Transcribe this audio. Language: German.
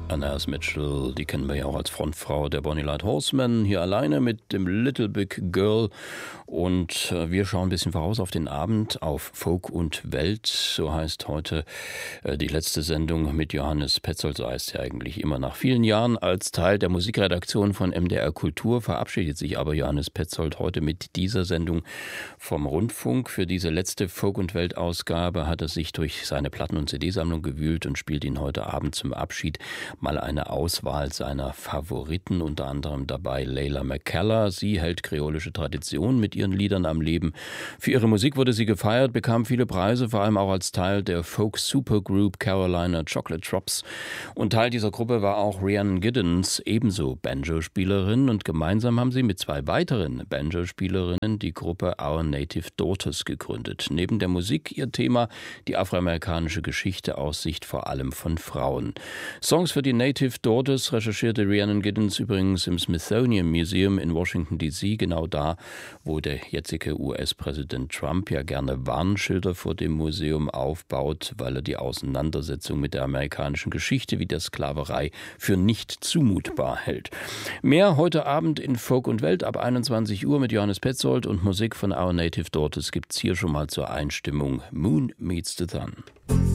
Anna Mitchell, die kennen wir ja auch als Frontfrau der Bonnie Light Horsemen, hier alleine mit dem Little Big Girl. Und wir schauen ein bisschen voraus auf den Abend, auf Folk und Welt. So heißt heute die letzte Sendung mit Johannes Petzold. So heißt er eigentlich immer. Nach vielen Jahren als Teil der Musikredaktion von MDR Kultur verabschiedet sich aber Johannes Petzold heute mit dieser Sendung vom Rundfunk. Für diese letzte Folk- und Welt-Ausgabe hat er sich durch seine Platten- und CD-Sammlung gewühlt und spielt ihn heute Abend zum Abschied mal eine Auswahl seiner Favoriten, unter anderem dabei Leila McKellar. Sie hält kreolische Tradition mit ihren Liedern am Leben. Für ihre Musik wurde sie gefeiert, bekam viele Preise, vor allem auch als Teil der Folk-Supergroup Carolina Chocolate Drops. Und Teil dieser Gruppe war auch Rhiannon Giddens, ebenso Banjo-Spielerin. Und gemeinsam haben sie mit zwei weiteren Banjo-Spielerinnen die Gruppe Our Native Daughters gegründet. Neben der Musik ihr Thema die afroamerikanische Geschichte aus Sicht vor allem von Frauen. Songs für die Native Daughters recherchierte Rhiannon Giddens übrigens im Smithsonian Museum in Washington D.C., genau da, wo der jetzige US-Präsident Trump ja gerne Warnschilder vor dem Museum aufbaut, weil er die Auseinandersetzung mit der amerikanischen Geschichte wie der Sklaverei für nicht zumutbar hält. Mehr heute Abend in Folk und Welt ab 21 Uhr mit Johannes Petzold und Musik von Our Native Daughters gibt's hier schon mal zur Einstimmung. Moon Meets the Sun.